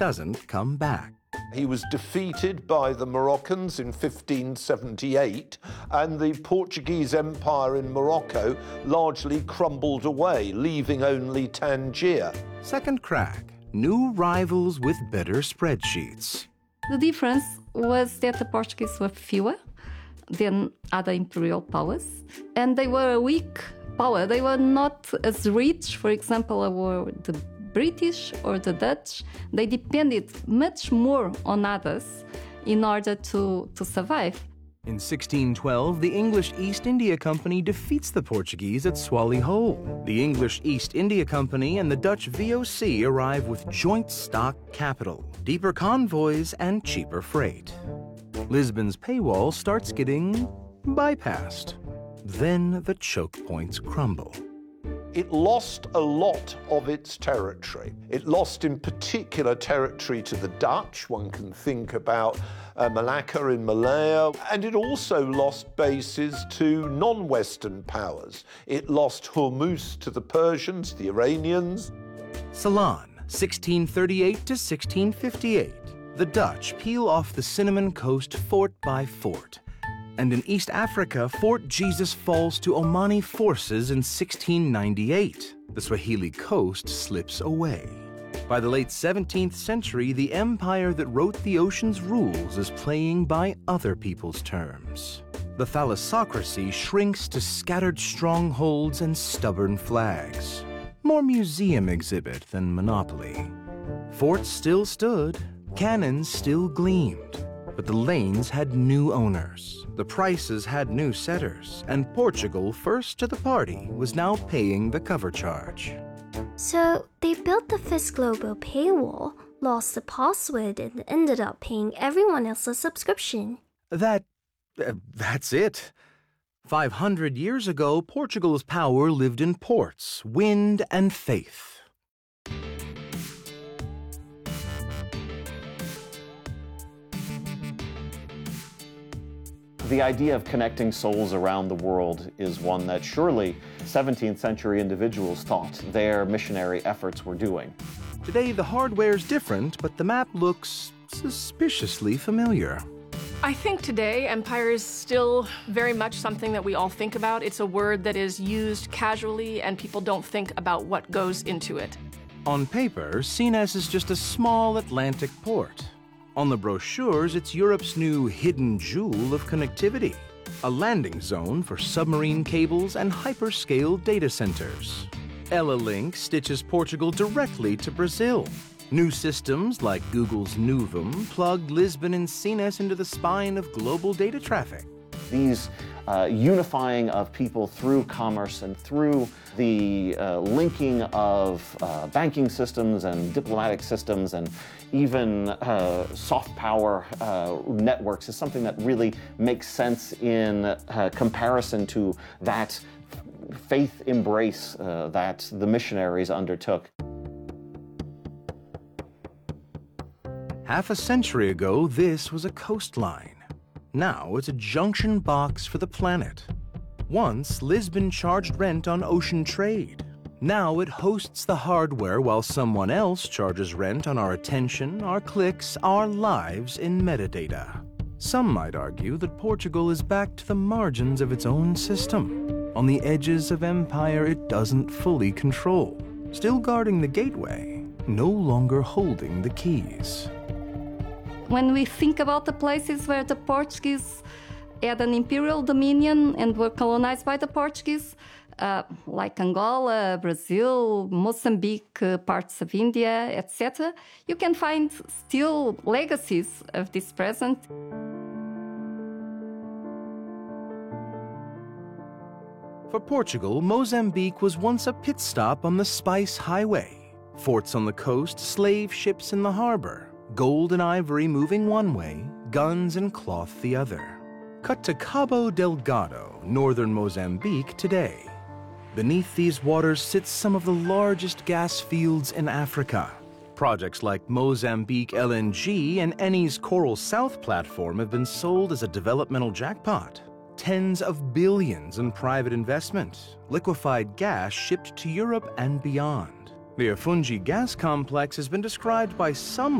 doesn't come back. He was defeated by the Moroccans in 1578, and the Portuguese Empire in Morocco largely crumbled away, leaving only Tangier. Second crack, new rivals with better spreadsheets. The difference was that the Portuguese were fewer than other imperial powers, and they were a weak power. They were not as rich, for example, were the British or the Dutch. They depended much more on others in order to survive. In 1612, the English East India Company defeats the Portuguese at Swally Hole. The English East India Company and the Dutch VOC arrive with joint stock capital, deeper convoys, and cheaper freight. Lisbon's paywall starts getting bypassed. Then the choke points crumble. It lost a lot of its territory. It lost in particular territory to the Dutch. One can think about Malacca in Malaya. And it also lost bases to non-Western powers. It lost Hormuz to the Persians, the Iranians. Ceylon, 1638 to 1658. The Dutch peel off the Cinnamon Coast fort by fort. And in East Africa, Fort Jesus falls to Omani forces in 1698. The Swahili coast slips away. By the late 17th century, the empire that wrote the ocean's rules is playing by other people's terms. The thalassocracy shrinks to scattered strongholds and stubborn flags. More museum exhibit than monopoly. Forts still stood, cannons still gleamed. But the lanes had new owners, the prices had new setters, and Portugal, first to the party, was now paying the cover charge. So they built the FIS Global paywall, lost the password, and ended up paying everyone else a subscription. That's it. 500 years ago, Portugal's power lived in ports, wind, and faith. The idea of connecting souls around the world is one that surely 17th century individuals thought their missionary efforts were doing. Today, the hardware's different, but the map looks suspiciously familiar. I think today, empire is still very much something that we all think about. It's a word that is used casually, and people don't think about what goes into it. On paper, Sines is just a small Atlantic port. On the brochures, it's Europe's new hidden jewel of connectivity, a landing zone for submarine cables and hyperscale data centers. Ela-Link stitches Portugal directly to Brazil. New systems like Google's Nuvum plugged Lisbon and Sines into the spine of global data traffic. These unifying of people through commerce and through the linking of banking systems and diplomatic systems and even soft power networks is something that really makes sense in comparison to that faith embrace that the missionaries undertook. Half a century ago, this was a coastline. Now it's a junction box for the planet. Once, Lisbon charged rent on ocean trade. Now it hosts the hardware while someone else charges rent on our attention, our clicks, our lives in metadata. Some might argue that Portugal is back to the margins of its own system, on the edges of empire it doesn't fully control, still guarding the gateway, no longer holding the keys. When we think about the places where the Portuguese had an imperial dominion and were colonized by the Portuguese, like Angola, Brazil, Mozambique, parts of India, etc., you can find still legacies of this present. For Portugal, Mozambique was once a pit stop on the Spice Highway. Forts on the coast, slave ships in the harbor. Gold and ivory moving one way, guns and cloth the other. Cut to Cabo Delgado, northern Mozambique today. Beneath these waters sits some of the largest gas fields in Africa. Projects like Mozambique LNG and Eni's Coral South platform have been sold as a developmental jackpot. Tens of billions in private investment, liquefied gas shipped to Europe and beyond. The Afungi gas complex has been described by some